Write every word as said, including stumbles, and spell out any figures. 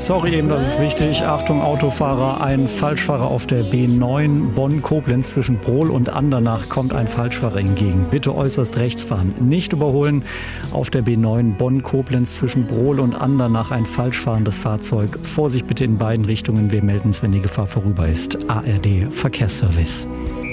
Sorry eben, das ist wichtig. Achtung Autofahrer, ein Falschfahrer auf der B neun Bonn-Koblenz zwischen Brohl und Andernach kommt ein Falschfahrer entgegen. Bitte äußerst rechts fahren, nicht überholen. Auf der B neun Bonn-Koblenz zwischen Brohl und Andernach ein falschfahrendes Fahrzeug. Vorsicht bitte in beiden Richtungen. Wir melden es, wenn die Gefahr vorüber ist. A R D Verkehrsservice.